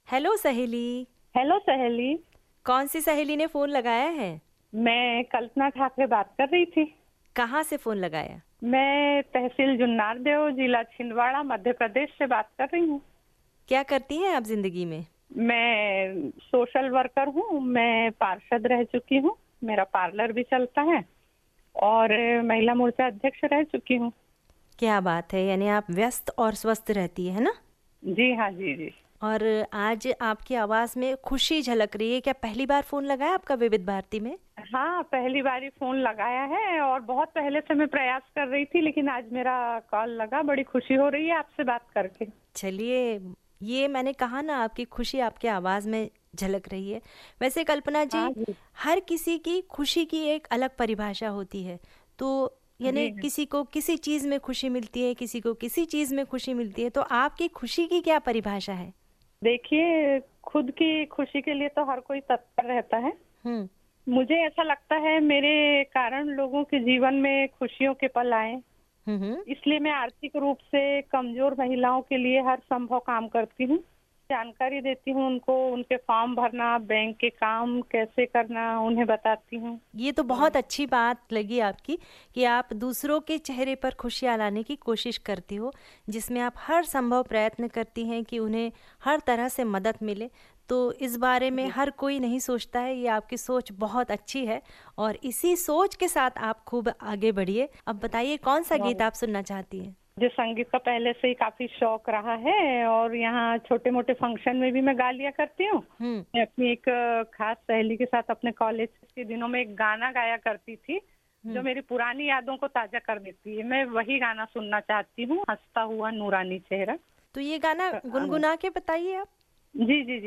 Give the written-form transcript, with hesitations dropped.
Hello सहेली। Hello सहेली। कौन सी सहेली ने फोन लगाया है? मैं कल्पना ठाकरे बात कर रही थी। कहाँ से फोन लगाया? मैं तहसील जुन्नार देव, जिला छिंदवाड़ा, मध्य प्रदेश से बात कर रही हूँ। क्या करती हैं आप जिंदगी में? मैं सोशल वर्कर हूँ। मैं पार्षद रह चुकी हूँ। मेरा पार्लर भी चलता है और महिला मोर्चा अध्यक्ष रह चुकी हूँ। क्या बात है, यानी आप व्यस्त और स्वस्थ रहती है ना? जी हाँ, जी जी। और आज आपकी आवाज में खुशी झलक रही है। क्या पहली बार फोन लगाया आपका विविध भारती में? हाँ, पहली बार ही फोन लगाया है और बहुत पहले से मैं प्रयास कर रही थी, लेकिन आज मेरा कॉल लगा। बड़ी खुशी हो रही है आपसे बात करके। चलिए, ये मैंने कहा ना, आपकी खुशी आपके आवाज में झलक रही है। वैसे कल्पना हाँ जी, जी। हर किसी की खुशी की एक अलग परिभाषा होती है। तो यानी जी हाँ। किसी को किसी चीज में खुशी मिलती है, किसी को किसी चीज में खुशी मिलती है। तो आपकी खुशी की क्या परिभाषा है? देखिए, खुद की खुशी के लिए तो हर कोई तत्पर रहता है। हम्म। मुझे ऐसा लगता है मेरे कारण लोगों के जीवन में खुशियों के पल आए, हम्म। इसलिए मैं आर्थिक रूप से कमजोर महिलाओं के लिए हर संभव काम करती हूँ। जानकारी देती हूँ उनको, उनके फॉर्म भरना, बैंक के काम कैसे करना उन्हें बताती हूँ। ये तो बहुत अच्छी बात लगी आपकी कि आप दूसरों के चेहरे पर खुशियाँ लाने की कोशिश करती हो, जिसमें आप हर संभव प्रयत्न करती हैं कि उन्हें हर तरह से मदद मिले। तो इस बारे में जी। हर कोई नहीं सोचता है। ये आपकी सोच बहुत अच्छी है और इसी सोच के साथ आप खूब आगे बढ़िए। अब बताइए, कौन सा गीत आप सुनना चाहती हैं? मुझे संगीत का पहले से ही काफी शौक रहा है और यहाँ छोटे मोटे फंक्शन में भी मैं गा लिया करती हूँ। हम्म। मैं अपनी एक खास सहेली के साथ अपने कॉलेज के दिनों में एक गाना गाया करती थी, जो हम्म। मेरी पुरानी यादों को ताजा कर देती है। मैं वही गाना सुनना चाहती हूँ, हंसता हुआ नूरानी चेहरा। तो ये गाना गुनगुना के बताइए आप। जी जी जी।